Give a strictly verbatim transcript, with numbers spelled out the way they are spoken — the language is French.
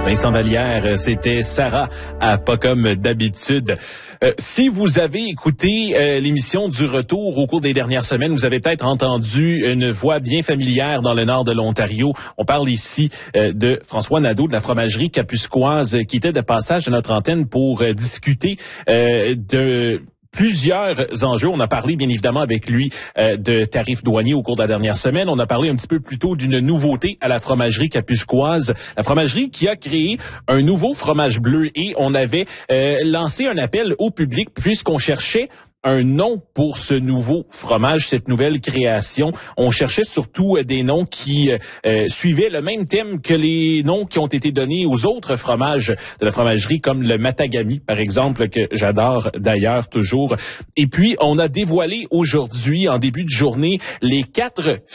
Vincent Vallière, c'était Sarah à Pas comme d'habitude. Euh, si vous avez écouté euh, l'émission du Retour au cours des dernières semaines, vous avez peut-être entendu une voix bien familière dans le nord de l'Ontario. On parle ici euh, de François Nadeau de la fromagerie Kapuskoise qui était de passage à notre antenne pour euh, discuter euh, de plusieurs enjeux. On a parlé bien évidemment avec lui euh, de tarifs douaniers au cours de la dernière semaine. On a parlé un petit peu plus tôt d'une nouveauté à la fromagerie Kapuskoise. La fromagerie qui a créé un nouveau fromage bleu et on avait euh, lancé un appel au public puisqu'on cherchait un nom pour ce nouveau fromage, cette nouvelle création. On cherchait surtout des noms qui euh, suivaient le même thème que les noms qui ont été donnés aux autres fromages de la fromagerie, comme le Matagami, par exemple, que j'adore d'ailleurs toujours. Et puis, on a dévoilé aujourd'hui, en début de journée, les quatre